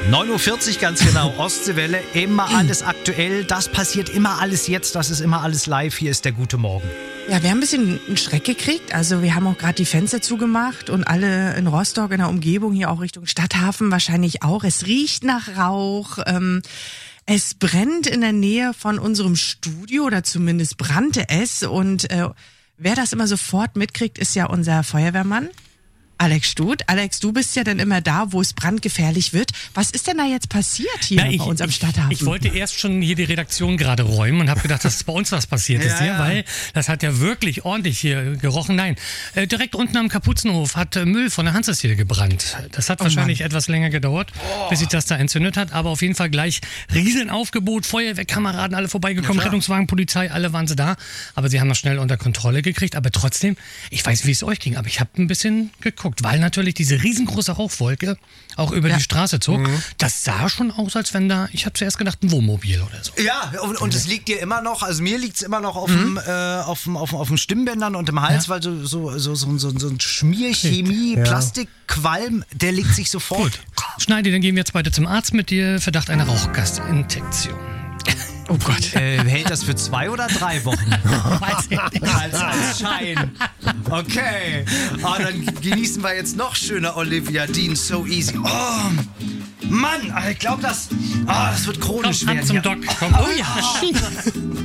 9:40 Uhr ganz genau, Ostseewelle, immer alles aktuell, das passiert immer alles jetzt, das ist immer alles live, hier ist der gute Morgen. Ja, wir haben ein bisschen einen Schreck gekriegt. Also wir haben auch gerade die Fenster zugemacht und alle in Rostock in der Umgebung, hier auch Richtung Stadthafen wahrscheinlich auch. Es riecht nach Rauch. Es brennt in der Nähe von unserem Studio oder zumindest brannte es. Und wer das immer sofort mitkriegt, ist ja unser Feuerwehrmann. Alex Stut. Alex, du bist ja dann immer da, wo es brandgefährlich wird. Was ist denn da jetzt passiert hier bei uns am Stadthafen? Ich wollte erst schon hier die Redaktion gerade räumen und habe gedacht, dass bei uns was passiert ist hier, weil das hat ja wirklich ordentlich hier gerochen. Nein, direkt unten am Kapuzenhof hat Müll von der Hanses hier gebrannt. Das hat wahrscheinlich etwas länger gedauert, bis sich das da entzündet hat, aber auf jeden Fall gleich Riesenaufgebot, Feuerwehrkameraden, alle vorbeigekommen, Rettungswagen, Polizei, alle waren sie da. Aber sie haben das schnell unter Kontrolle gekriegt. Aber trotzdem, ich weiß, wie es euch ging, aber ich habe ein bisschen geguckt, weil natürlich diese riesengroße Rauchwolke auch über die Straße zog. Das sah schon aus, als wenn da, ich habe zuerst gedacht, ein Wohnmobil oder so. Ja, und es liegt dir immer noch, also mir liegt es immer noch auf dem Stimmbändern und im Hals, weil so ein Schmierchemie-Plastikqualm, der legt sich sofort. Gut. Schneidi, dann gehen wir jetzt beide zum Arzt mit dir. Verdacht einer Rauchgasinfektion. Oh Gott. Hält das für 2 oder 3 Wochen? Weiß ich nicht. Als Schein. Okay. Dann genießen wir jetzt noch schöner Olivia Dean, So Easy. Oh, Mann, ich glaube, das wird chronisch Komm, ab werden. zum Doc. Komm. Oh ja.